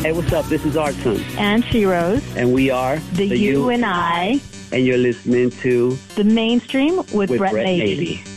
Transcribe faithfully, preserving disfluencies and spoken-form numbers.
Hey, what's up? This is Artson. And She Rose. And we are The, the You, you and I. And you're listening to The Mainstream with, with Brett, Brett Navy. Navy.